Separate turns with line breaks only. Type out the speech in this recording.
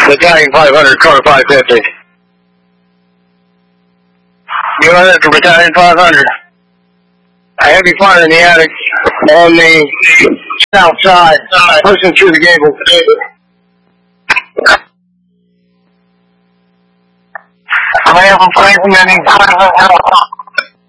Battalion 500, car 550. Unit to Battalion 500. A heavy fire in the attic on the south side, pushing through the gable. I have a place in any